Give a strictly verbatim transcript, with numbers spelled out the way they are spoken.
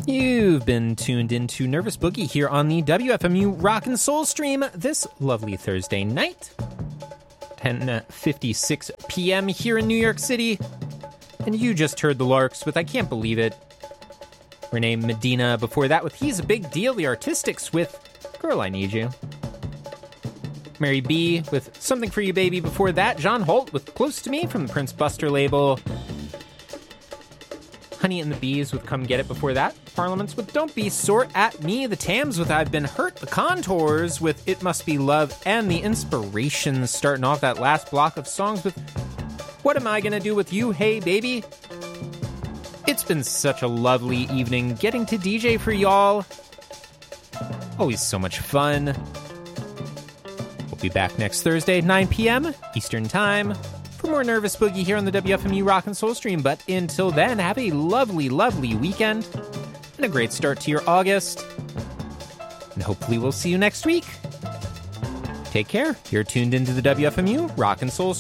You've been tuned into Nervous Boogie here on the W F M U Rock and Soul stream this lovely Thursday night, ten fifty-six p.m. here in New York City. And you just heard the Larks with I Can't Believe It. Renee Medina before that with He's a Big Deal. The Artistics with Girl, I Need You. Mary B with Something for You Baby before that. John Holt with Close to Me from the Prince Buster label. Honey and the Bees with Come Get It before that. Parliaments with Don't Be Sore at Me. The Tams with I've Been Hurt. The Contours with It Must Be Love. And the Inspirations starting off that last block of songs with What Am I Gonna Do With You, Hey Baby. It's been such a lovely evening getting to D J for y'all. Always so much fun. We'll be back next Thursday at nine p.m. Eastern Time for more Nervous Boogie here on the W F M U Rock and Soul stream. But until then, have a lovely, lovely weekend and a great start to your August. And hopefully we'll see you next week. Take care. You're tuned into the W F M U Rock and Soul stream.